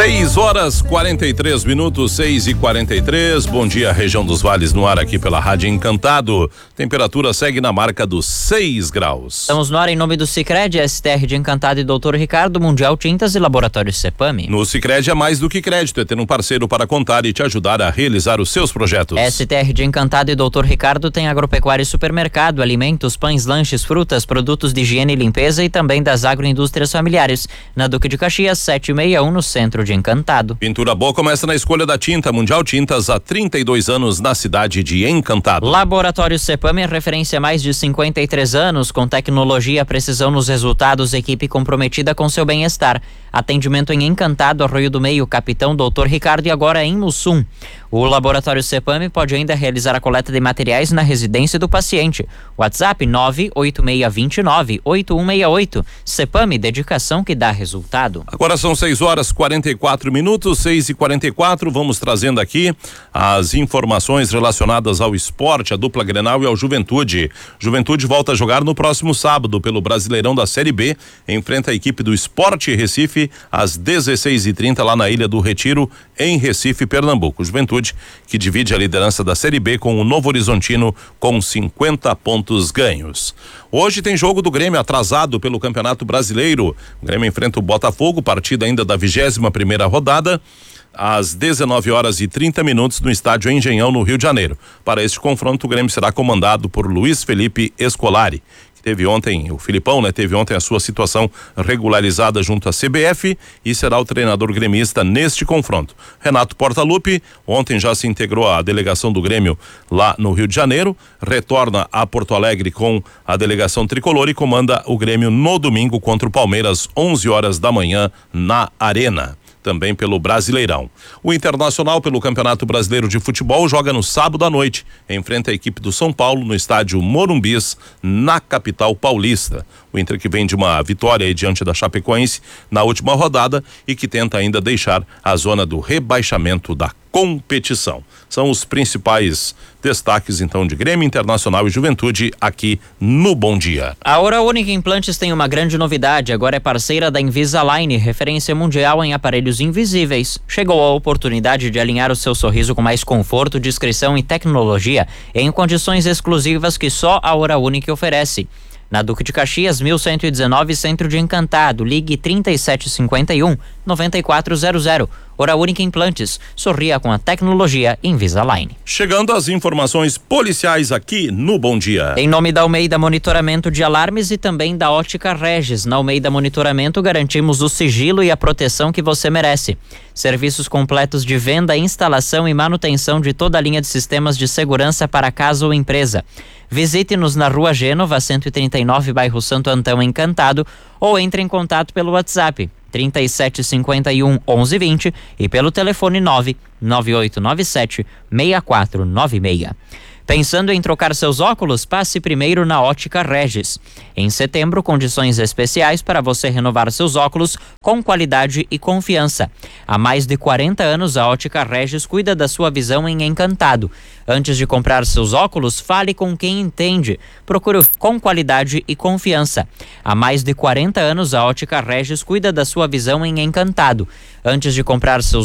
6h43, 6h43. Bom dia, região dos Vales no ar aqui pela Rádio Encantado. Temperatura segue na marca dos 6 graus. Estamos no ar em nome do Sicredi, STR de Encantado e Doutor Ricardo, Mundial Tintas e Laboratório Cepame. No Sicredi é mais do que crédito, é ter um parceiro para contar e te ajudar a realizar os seus projetos. STR de Encantado e Doutor Ricardo tem agropecuária e supermercado, alimentos, pães, lanches, frutas, produtos de higiene e limpeza e também das agroindústrias familiares. Na Duque de Caxias, 761, no centro de Encantado. Pintura boa começa na escolha da tinta. Mundial Tintas, há 32 anos na cidade de Encantado. Laboratório Cepame é referência há mais de 53 anos, com tecnologia, precisão nos resultados, equipe comprometida com seu bem-estar. Atendimento em Encantado, Arroio do Meio, Capitão Doutor Ricardo e agora em Mussum. O Laboratório Cepame pode ainda realizar a coleta de materiais na residência do paciente. WhatsApp 98629-8168. Cepame, dedicação que dá resultado. Agora são 6h44, 6h44. Vamos trazendo aqui as informações relacionadas ao esporte, a dupla Grenal e ao Juventude. Juventude volta a jogar no próximo sábado pelo Brasileirão da Série B. Enfrenta a equipe do Sport Recife às 16h30 lá na Ilha do Retiro, em Recife, Pernambuco. Juventude que divide a liderança da Série B com o Novo Horizontino com 50 pontos ganhos. Hoje tem jogo do Grêmio atrasado pelo Campeonato Brasileiro. O Grêmio enfrenta o Botafogo, partida ainda da 21ª rodada, às 19h30 no estádio Engenhão, no Rio de Janeiro. Para este confronto, o Grêmio será comandado por Luiz Felipe Scolari. Teve ontem, o Filipão, teve ontem a sua situação regularizada junto à CBF e será o treinador gremista neste confronto. Renato Portaluppi ontem já se integrou à delegação do Grêmio lá no Rio de Janeiro, retorna a Porto Alegre com a delegação tricolor e comanda o Grêmio no domingo contra o Palmeiras, 11h da manhã, na Arena. Também pelo Brasileirão. O Internacional, pelo Campeonato Brasileiro de Futebol, joga no sábado à noite. Enfrenta a equipe do São Paulo no estádio Morumbis, na capital paulista. O Inter que vem de uma vitória diante da Chapecoense na última rodada e que tenta ainda deixar a zona do rebaixamento da competição. São os principais destaques, então, de Grêmio, Internacional e Juventude aqui no Bom Dia. A Oura Única Implantes tem uma grande novidade. Agora é parceira da Invisalign, referência mundial em aparelhos invisíveis. Chegou a oportunidade de alinhar o seu sorriso com mais conforto, discrição e tecnologia em condições exclusivas que só a Oura Única oferece. Na Duque de Caxias, 1119, Centro de Encantado. Ligue 3751-9400. Oura Única Implantes. Sorria com a tecnologia Invisalign. Chegando às informações policiais aqui no Bom Dia. Em nome da Almeida Monitoramento de Alarmes e também da Ótica Regis. Na Almeida Monitoramento garantimos o sigilo e a proteção que você merece. Serviços completos de venda, instalação e manutenção de toda a linha de sistemas de segurança para casa ou empresa. Visite-nos na Rua Gênova, 139, bairro Santo Antão, Encantado, ou entre em contato pelo WhatsApp 3751-1120 e pelo telefone 99897-6496. Pensando em trocar seus óculos? Passe primeiro na Ótica Regis. Em setembro, condições especiais para você renovar seus óculos com qualidade e confiança. Há mais de 40 anos, a Ótica Regis cuida da sua visão em Encantado. Antes de comprar seus óculos, fale com quem entende. Procure com qualidade e confiança. Há mais de 40 anos, a Ótica Regis cuida da sua visão em Encantado. Antes de comprar seus